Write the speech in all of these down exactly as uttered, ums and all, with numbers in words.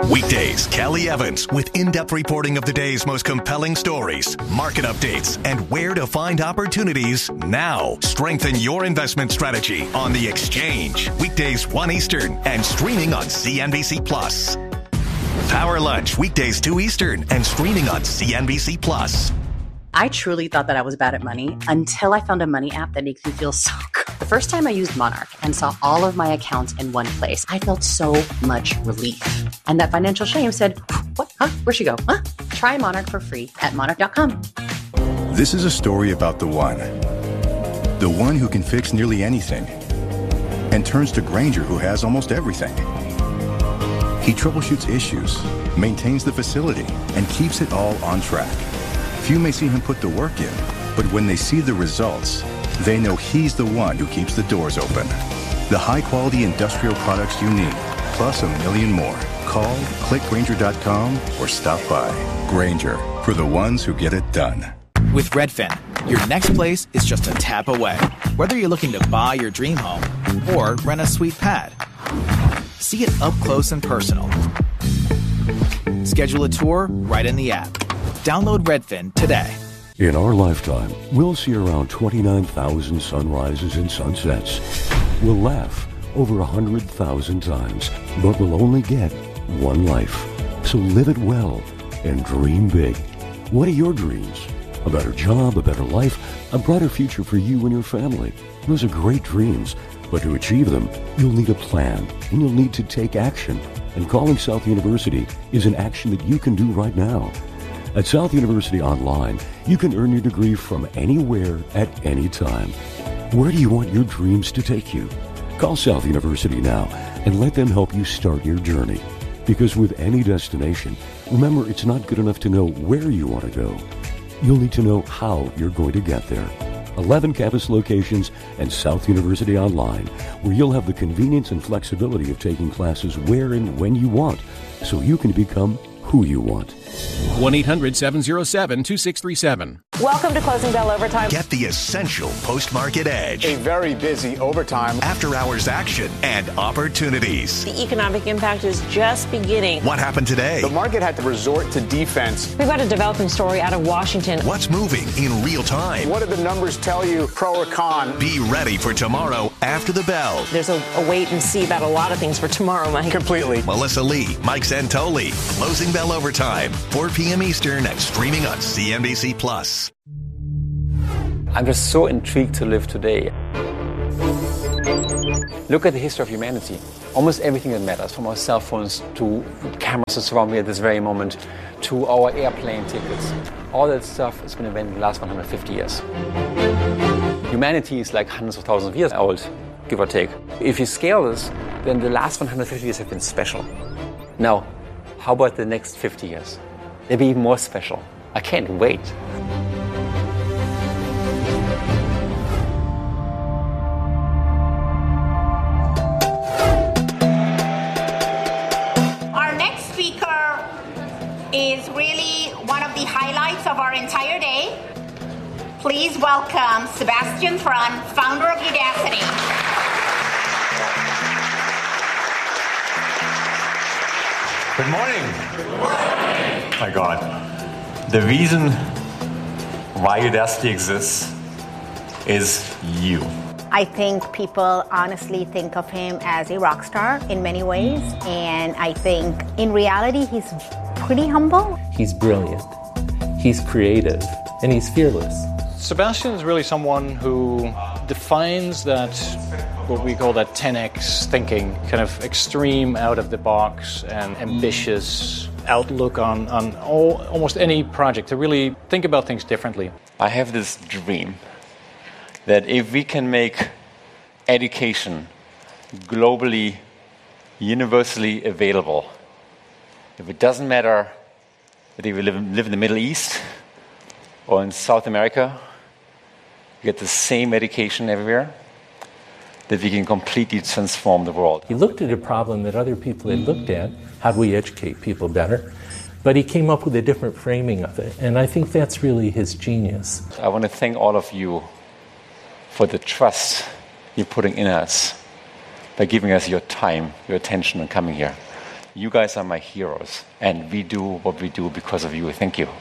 Weekdays, Kelly Evans with in-depth reporting of the day's most compelling stories, market updates, and where to find opportunities now. Strengthen your investment strategy on The Exchange. Weekdays one Eastern and streaming on C N B C Plus. Power Lunch, weekdays two Eastern and streaming on C N B C Plus. I truly thought that I was bad at money until I found a money app that makes me feel so good. The first time I used Monarch and saw all of my accounts in one place, I felt so much relief. And that financial shame said, what? Huh? Where'd she go? Huh? Try Monarch for free at monarch dot com. This is a story about the one. The one who can fix nearly anything and turns to Grainger, who has almost everything. He troubleshoots issues, maintains the facility, and keeps it all on track. Few may see him put the work in, but when they see the results, they know he's the one who keeps the doors open. The high-quality industrial products you need, plus a million more. Call, click Grainger dot com, or stop by. Grainger, for the ones who get it done. With Redfin, your next place is just a tap away. Whether you're looking to buy your dream home or rent a sweet pad, see it up close and personal. Schedule a tour right in the app. Download Redfin today. In our lifetime, we'll see around twenty-nine thousand sunrises and sunsets. We'll laugh over one hundred thousand times, but we'll only get one life. So live it well and dream big. What are your dreams? A better job, a better life, a brighter future for you and your family. Those are great dreams, but to achieve them, you'll need a plan, and you'll need to take action. And calling South University is an action that you can do right now. At South University Online, you can earn your degree from anywhere at any time. Where do you want your dreams to take you? Call South University now and let them help you start your journey. Because with any destination, remember, it's not good enough to know where you want to go. You'll need to know how you're going to get there. eleven campus locations and South University Online, where you'll have the convenience and flexibility of taking classes where and when you want, so you can become who you want. one eight hundred seven oh seven two six three seven. Welcome to Closing Bell Overtime. Get the essential post-market edge. A very busy overtime. After-hours action and opportunities. The economic impact is just beginning. What happened today? The market had to resort to defense. We've got a developing story out of Washington. What's moving in real time? What do the numbers tell you, pro or con? Be ready for tomorrow after the bell. There's a, a wait and see about a lot of things for tomorrow, Mike. Completely. Melissa Lee, Mike Santoli. Closing Bell Overtime, four p.m. Eastern and streaming on C N B C Plus. I'm just so intrigued to live today. Look at the history of humanity. Almost everything that matters, from our cell phones to cameras that surround me at this very moment, to our airplane tickets. All that stuff has been invented in the last one hundred fifty years. Humanity is like hundreds of thousands of years old, give or take. If you scale this, then the last one hundred fifty years have been special. Now, how about the next fifty years? They'll be even more special. I can't wait. Is really one of the highlights of our entire day. Please welcome Sebastian Thrun, founder of Udacity. Good morning. Good morning. Oh my God. The reason why Udacity exists is you. I think people honestly think of him as a rock star in many ways, and I think in reality he's pretty humble. He's brilliant, he's creative, and he's fearless. Sebastian is really someone who defines that, what we call that ten X thinking, kind of extreme, out of the box and ambitious outlook on, on all, almost any project, to really think about things differently. I have this dream that if we can make education globally, universally available, if it doesn't matter whether you live, live in the Middle East or in South America, you get the same education everywhere, that we can completely transform the world. He looked at a problem that other people had looked at, how do we educate people better? But he came up with a different framing of it, and I think that's really his genius. I want to thank all of you for the trust you're putting in us by giving us your time, your attention, and coming here. You guys are my heroes, and we do what we do because of you. Thank you.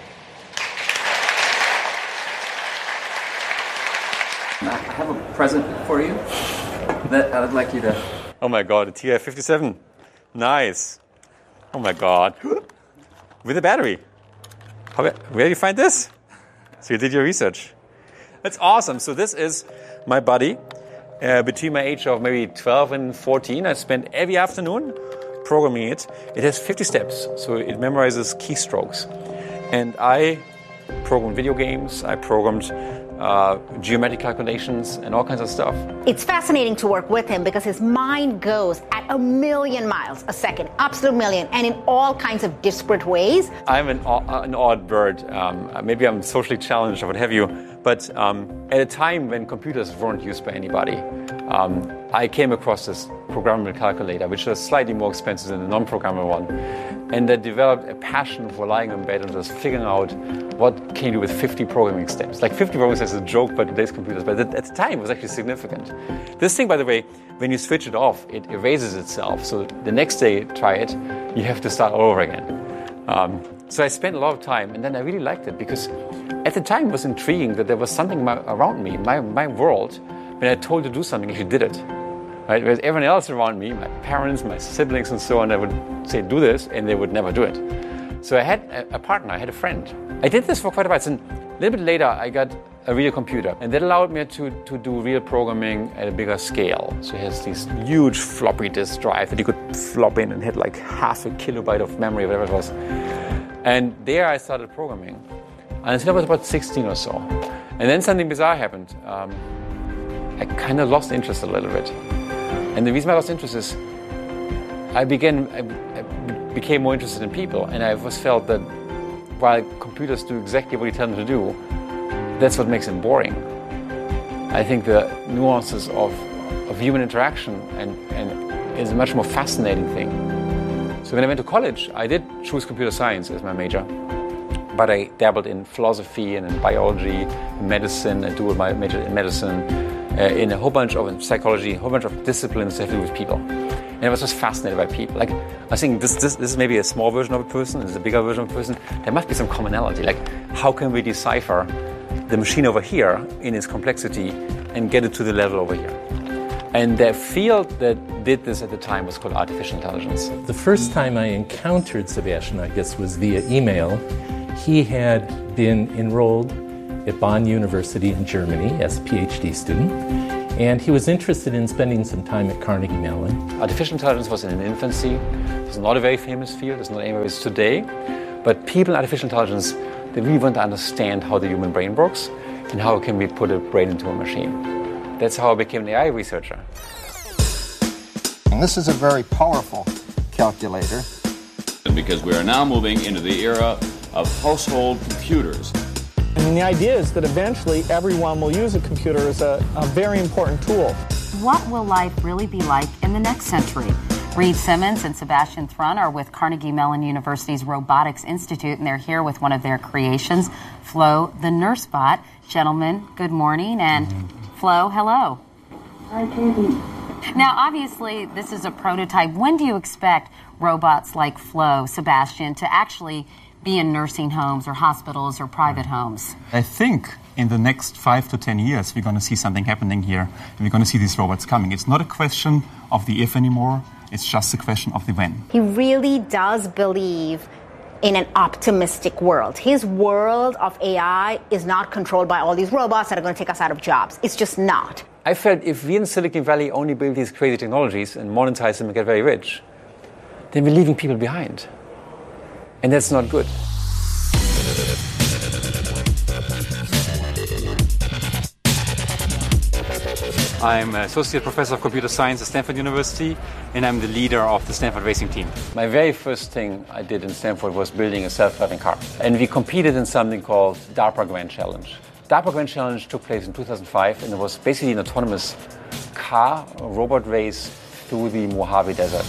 I have a present for you that I'd like you to... Oh my God, a T I fifty-seven. Nice. Oh my God. With a battery. How, where did you find this? So you did your research. That's awesome. So this is my buddy. Uh, between my age of maybe twelve and fourteen, I spent every afternoon programming it. It has fifty steps, so it memorizes keystrokes. And I programmed video games. I programmed uh, geometric calculations and all kinds of stuff. It's fascinating to work with him because his mind goes at a million miles a second, absolute million, and in all kinds of disparate ways. I'm an, an odd bird. Um, maybe I'm socially challenged or what have you. But um, at a time when computers weren't used by anybody, um, I came across this programmable calculator, which was slightly more expensive than the non-programmable one. And I developed a passion for lying in bed and just figuring out what can you do with fifty programming steps. Like fifty programming steps is a joke by today's computers, but at the time it was actually significant. This thing, by the way, when you switch it off, it erases itself. So the next day, try it, you have to start all over again. Um, so I spent a lot of time, and then I really liked it because at the time it was intriguing that there was something my, around me, my, my world, when I told you to do something, you did it. Right? Whereas everyone else around me, my parents, my siblings and so on, I would say, do this, and they would never do it. So I had a, a partner, I had a friend. I did this for quite a while. And a little bit later, I got a real computer. And that allowed me to, to do real programming at a bigger scale. So he has this huge floppy disk drive that you could flop in and had like half a kilobyte of memory, whatever it was. And there I started programming. Until I was about sixteen or so. And then something bizarre happened. Um, I kind of lost interest a little bit. And the reason I lost interest is I began, I, I became more interested in people. And I always felt that while computers do exactly what you tell them to do, that's what makes them boring. I think the nuances of, of human interaction and, and is a much more fascinating thing. So when I went to college, I did choose computer science as my major. But I dabbled in philosophy and in biology, in medicine. I do my major in medicine, uh, in a whole bunch of psychology, a whole bunch of disciplines that have to do with people. And I was just fascinated by people. Like, I think this, this, this is maybe a small version of a person, this is a bigger version of a person. There must be some commonality. Like, how can we decipher the machine over here in its complexity and get it to the level over here? And the field that did this at the time was called artificial intelligence. The first time I encountered Sebastian, I guess, was via email. He had been enrolled at Bonn University in Germany as a PhD student, and he was interested in spending some time at Carnegie Mellon. Artificial intelligence was in infancy. It's not a very famous field. It's not anywhere it is today. But people in artificial intelligence, they really want to understand how the human brain works and how can we put a brain into a machine. That's how I became an A I researcher. And this is a very powerful calculator. Because we are now moving into the era of household computers. And the idea is that eventually everyone will use a computer as a, a very important tool. What will life really be like in the next century? Reed Simmons and Sebastian Thrun are with Carnegie Mellon University's Robotics Institute, and they're here with one of their creations, Flo, the nurse bot. Gentlemen, good morning, and mm-hmm. Flo, hello. Hi, Katie. Now, obviously, this is a prototype. When do you expect robots like Flo, Sebastian, to actually be in nursing homes or hospitals or private homes? I think in the next five to ten years, we're going to see something happening here, and we're going to see these robots coming. It's not a question of the if anymore. It's just a question of the when. He really does believe in an optimistic world. His world of A I is not controlled by all these robots that are going to take us out of jobs. It's just not. I felt if we in Silicon Valley only build these crazy technologies and monetize them and get very rich, then we're leaving people behind. And that's not good. I'm Associate Professor of Computer Science at Stanford University, and I'm the leader of the Stanford Racing Team. My very first thing I did in Stanford was building a self-driving car. And we competed in something called DARPA Grand Challenge. DARPA Grand Challenge took place in two thousand five, and it was basically an autonomous car, a robot race through the Mojave Desert.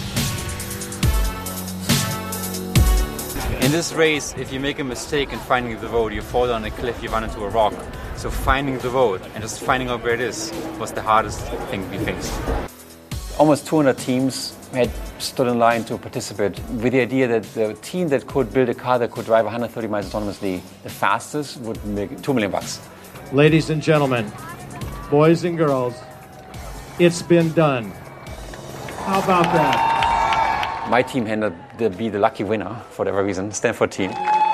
In this race, if you make a mistake in finding the road, you fall down a cliff, you run into a rock. So finding the road and just finding out where it is was the hardest thing we faced. Almost two hundred teams had stood in line to participate with the idea that the team that could build a car that could drive one hundred thirty miles autonomously the fastest would make two million bucks. Ladies and gentlemen, boys and girls, it's been done. How about that? My team ended up to be the lucky winner for whatever reason, Stanford team.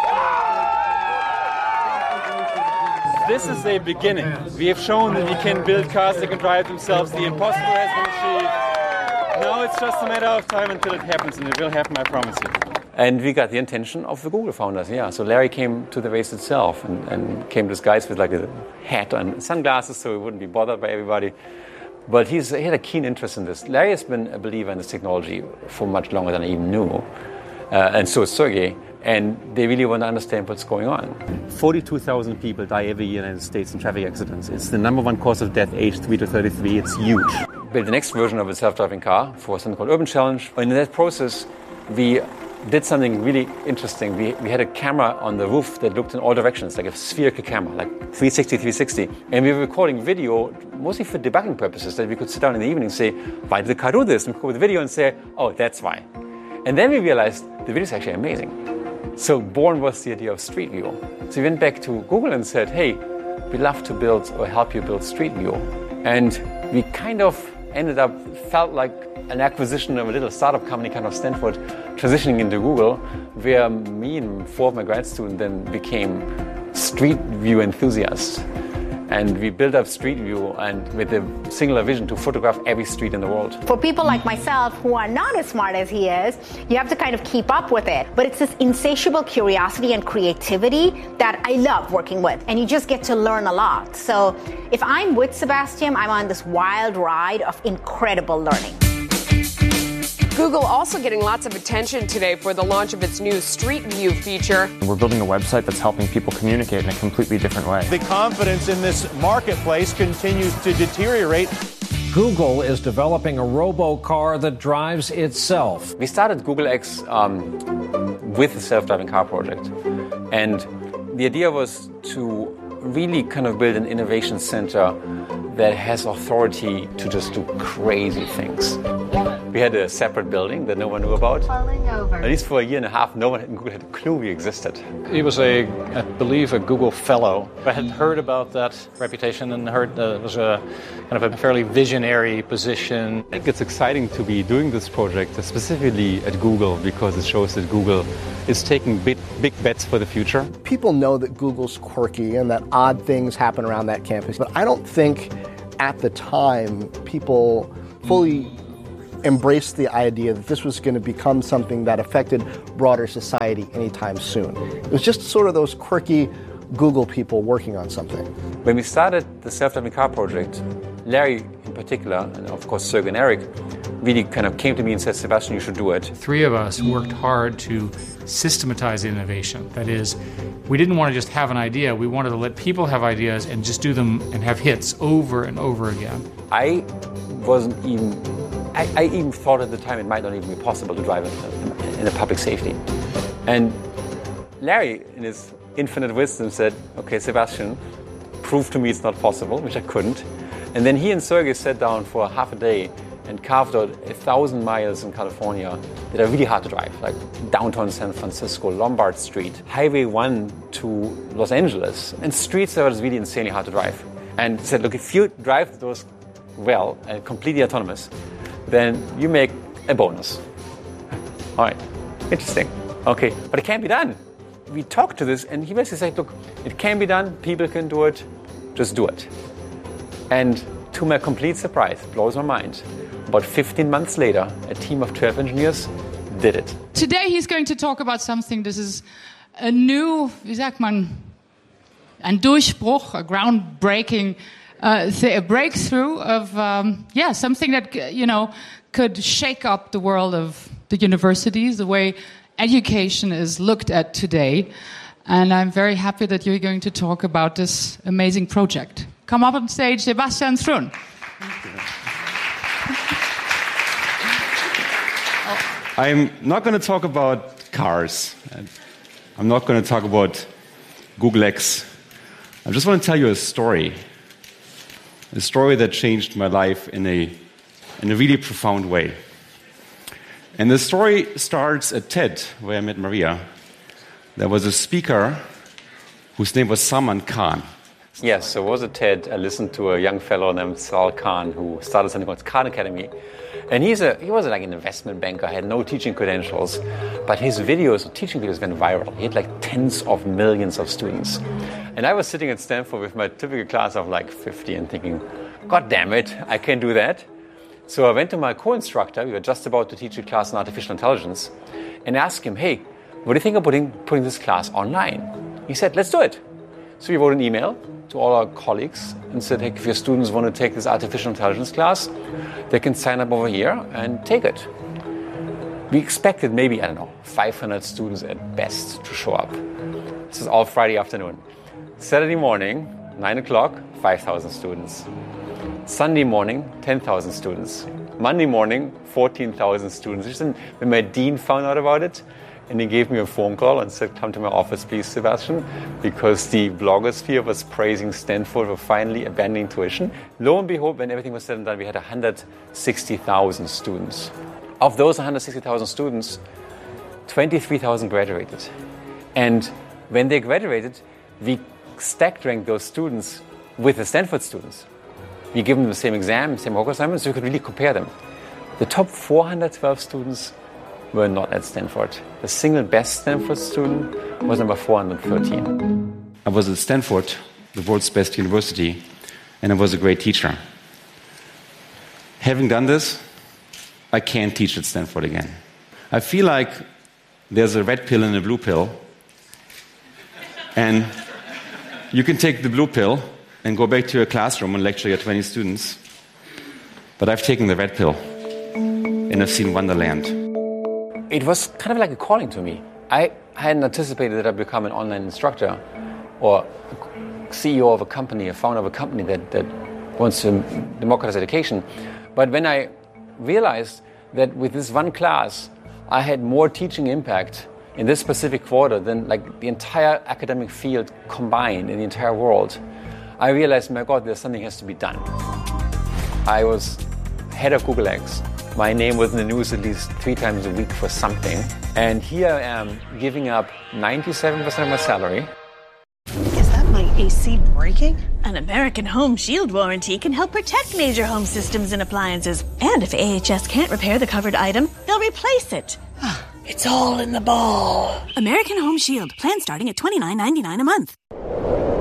This is a beginning. We have shown that we can build cars that can drive themselves. The impossible has been achieved. Now it's just a matter of time until it happens, and it will happen, I promise you. And we got the attention of the Google founders, yeah. So Larry came to the race itself and, and came disguised with like a hat and sunglasses so he wouldn't be bothered by everybody. But he's, he had a keen interest in this. Larry has been a believer in this technology for much longer than I even knew. Uh, and so is Sergey. And they really want to understand what's going on. forty-two thousand people die every year in the United States in traffic accidents. It's the number one cause of death aged three to thirty-three. It's huge. Built the next version of a self-driving car for something called Urban Challenge. And in that process, we did something really interesting. We, we had a camera on the roof that looked in all directions, like a spherical camera, like three sixty, three sixty. And we were recording video, mostly for debugging purposes, that we could sit down in the evening and say, why did the car do this? And record the video and say, oh, that's why. And then we realized the video is actually amazing. So born was the idea of Street View. So we went back to Google and said, hey, we'd love to build or help you build Street View. And we kind of ended up, felt like an acquisition of a little startup company, kind of Stanford, transitioning into Google, where me and four of my grad students then became Street View enthusiasts. And we built up Street View and with a singular vision to photograph every street in the world. For people like myself who are not as smart as he is, you have to kind of keep up with it. But it's this insatiable curiosity and creativity that I love working with. And you just get to learn a lot. So if I'm with Sebastian, I'm on this wild ride of incredible learning. Google also getting lots of attention today for the launch of its new Street View feature. We're building a website that's helping people communicate in a completely different way. The confidence in this marketplace continues to deteriorate. Google is developing a robo-car that drives itself. We started Google X um, with the self-driving car project. And the idea was to really kind of build an innovation center that has authority to just do crazy things. We had a separate building that no one knew about. At least for a year and a half, no one in Google had a clue we existed. He was a, I believe, a Google Fellow. I had heard about that reputation and heard that it was a kind of a fairly visionary position. I think it's exciting to be doing this project, specifically at Google, because it shows that Google is taking big, big bets for the future. People know that Google's quirky and that odd things happen around that campus, but I don't think at the time people fully embraced the idea that this was going to become something that affected broader society anytime soon. It was just sort of those quirky Google people working on something. When we started the self-driving car project, Larry in particular, and of course Sergey and Eric, really kind of came to me and said, Sebastian, you should do it. Three of us worked hard to systematize innovation. That is, we didn't want to just have an idea, we wanted to let people have ideas and just do them and have hits over and over again. I wasn't even, I, I even thought at the time it might not even be possible to drive in, in a public safety. And Larry, in his infinite wisdom, said, okay, Sebastian, prove to me it's not possible, which I couldn't. And then he and Sergey sat down for half a day and carved out a thousand miles in California that are really hard to drive, like downtown San Francisco, Lombard Street, Highway one to Los Angeles, and streets that are really insanely hard to drive. And said, look, if you drive those well and completely autonomous, then you make a bonus. All right, interesting. Okay, but it can't be done. We talked to this, and he basically said, look, it can be done, people can do it, just do it. And to my complete surprise, blows my mind, about fifteen months later, a team of twelve engineers did it. Today he's going to talk about something, this is a new, wie sagt man, ein Durchbruch, a groundbreaking, uh, th- a breakthrough of, um, yeah, something that, you know, could shake up the world of the universities, the way education is looked at today. And I'm very happy that you're going to talk about this amazing project. Come up on stage, Sebastian Thrun. I'm not going to talk about cars. I'm not going to talk about Google X. I just want to tell you a story. A story that changed my life in a, in a really profound way. And the story starts at TED, where I met Maria. There was a speaker whose name was Salman Khan. Yes, so it was at TED. I listened to a young fellow named Sal Khan who started something called Khan Academy. And he's a, he was like an investment banker, had no teaching credentials, but his videos, teaching videos went viral. He had like tens of millions of students. And I was sitting at Stanford with my typical class of like fifty and thinking, God damn it, I can't do that. So I went to my co-instructor, we were just about to teach a class on artificial intelligence, and asked him, hey, what do you think of putting, putting this class online? He said, let's do it. So we wrote an email to all our colleagues and said, hey, if your students want to take this artificial intelligence class, they can sign up over here and take it. We expected maybe, I don't know, five hundred students at best to show up. This is all Friday afternoon. Saturday morning, nine o'clock, five thousand students. Sunday morning, ten thousand students. Monday morning, fourteen thousand students. When my dean found out about it, and he gave me a phone call and said, come to my office, please, Sebastian, because the blogosphere was praising Stanford for finally abandoning tuition. Lo and behold, when everything was said and done, we had one hundred sixty thousand students. Of those one hundred sixty thousand students, twenty-three thousand graduated. And when they graduated, we stack ranked those students with the Stanford students. We give them the same exam, same homework assignments, so we could really compare them. The top four hundred twelve students were not at Stanford. The single best Stanford student was number four hundred thirteen. I was at Stanford, the world's best university, and I was a great teacher. Having done this, I can't teach at Stanford again. I feel like there's a red pill and a blue pill, and you can take the blue pill and go back to your classroom and lecture your twenty students, but I've taken the red pill, and I've seen Wonderland. It was kind of like a calling to me. I hadn't anticipated that I'd become an online instructor or C E O of a company, a founder of a company that, that wants to democratize education. But when I realized that with this one class, I had more teaching impact in this specific quarter than like the entire academic field combined in the entire world, I realized, my God, there's something has to be done. I was head of Google X. My name was in the news at least three times a week for something. And here I am giving up ninety-seven percent of my salary. Is that my A C breaking? An American Home Shield warranty can help protect major home systems and appliances. And if A H S can't repair the covered item, they'll replace it. It's all in the ball. American Home Shield. Plan starting at twenty-nine ninety-nine a month.